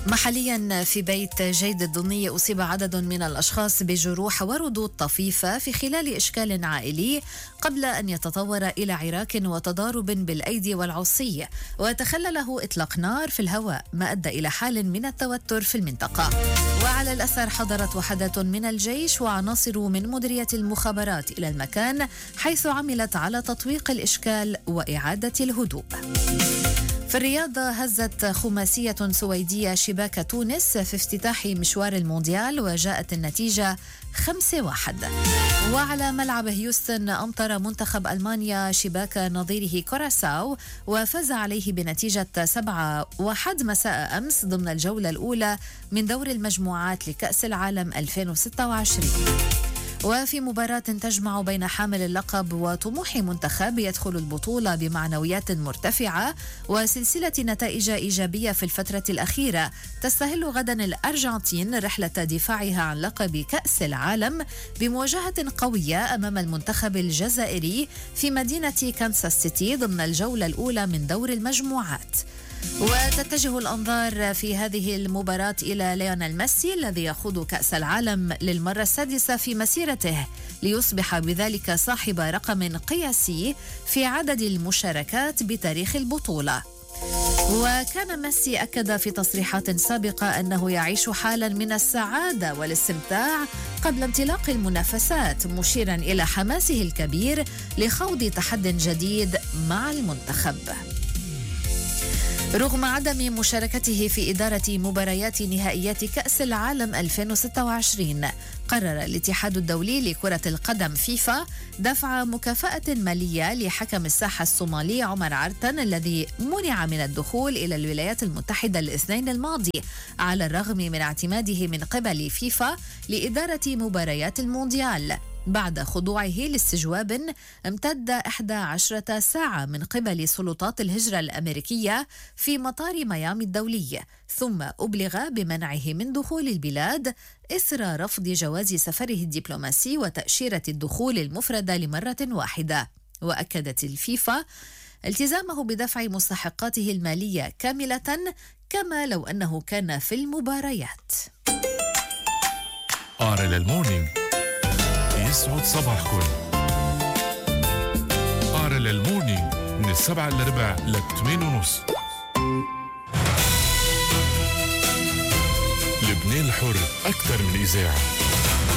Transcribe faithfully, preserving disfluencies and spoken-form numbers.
محليا في بيت جيد الضنية أصيب عدد من الأشخاص بجروح وردود طفيفة في خلال إشكال عائلي قبل أن يتطور إلى عراك وتضارب بالأيدي والعصي، وتخلله إطلاق نار في الهواء ما أدى إلى حال من التوتر في المنطقة. وعلى الأثر حضرت وحدة من الجيش وعناصر من مديرية المخابرات إلى المكان، حيث عملت على تطويق الإشكال وإعادة الهدوء. في الرياض هزت خماسية سويدية شباك تونس في افتتاح مشوار المونديال وجاءت النتيجة خمسة واحد. وعلى ملعب هيوستن أمطر منتخب ألمانيا شباك نظيره كوراساو وفاز عليه بنتيجة سبعة واحد مساء أمس ضمن الجولة الأولى من دور المجموعات لكأس العالم ألفين وستة وعشرين. وفي مباراة تجمع بين حامل اللقب وطموح منتخب يدخل البطولة بمعنويات مرتفعة وسلسلة نتائج إيجابية في الفترة الأخيرة، تستهل غدا الأرجنتين رحلة دفاعها عن لقب كأس العالم بمواجهة قوية أمام المنتخب الجزائري في مدينة كانساس سيتي ضمن الجولة الأولى من دور المجموعات. وتتجه الأنظار في هذه المباراة إلى ليونيل ميسي الذي يخوض كأس العالم للمرة السادسة في مسيرته ليصبح بذلك صاحب رقم قياسي في عدد المشاركات بتاريخ البطولة. وكان ميسي أكد في تصريحات سابقة أنه يعيش حالا من السعادة والاستمتاع قبل انطلاق المنافسات، مشيرا إلى حماسه الكبير لخوض تحد جديد مع المنتخب. رغم عدم مشاركته في إدارة مباريات نهائيات كأس العالم ألفين وستة وعشرين، قرر الاتحاد الدولي لكرة القدم فيفا دفع مكافأة مالية لحكم الساحة الصومالي عمر عرتن الذي منع من الدخول إلى الولايات المتحدة الاثنين الماضي على الرغم من اعتماده من قبل فيفا لإدارة مباريات المونديال بعد خضوعه لاستجواب امتد إحدى عشرة ساعة من قبل سلطات الهجرة الأمريكية في مطار ميامي الدولي، ثم أبلغ بمنعه من دخول البلاد إثر رفض جواز سفره الدبلوماسي وتأشيرة الدخول المفردة لمرة واحدة. وأكدت الفيفا التزامه بدفع مستحقاته المالية كاملة كما لو أنه كان في المباريات. آرل المورنينج يسعد صباحكم. آرل المورنينج من السبعة إلى ربع للثمانية ونص. لبنان الحر أكثر من إذاعة.